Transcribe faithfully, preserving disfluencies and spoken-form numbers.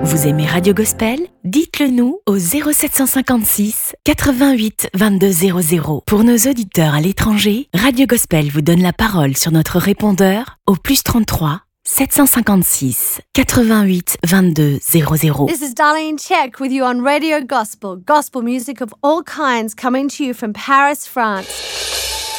Vous aimez Radio Gospel? Dites-le nous au zéro sept cent cinquante-six quatre-vingt-huit vingt-deux zéro zéro. Pour nos auditeurs à l'étranger, Radio Gospel vous donne la parole sur notre répondeur au plus trente-trois sept cent cinquante-six quatre-vingt-huit vingt-deux zéro zéro. This is Darlene Check with you on Radio Gospel, gospel music of all kinds coming to you from Paris, France.